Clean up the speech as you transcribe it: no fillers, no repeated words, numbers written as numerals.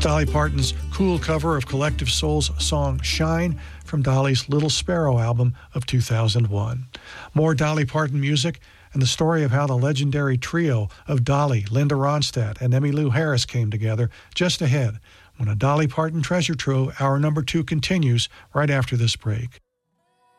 Dolly Parton's cool cover of Collective Soul's song Shine from Dolly's Little Sparrow album of 2001. More Dolly Parton music and the story of how the legendary trio of Dolly, Linda Ronstadt, and Emmylou Harris came together just ahead when a Dolly Parton treasure trove, hour number 2, continues right after this break.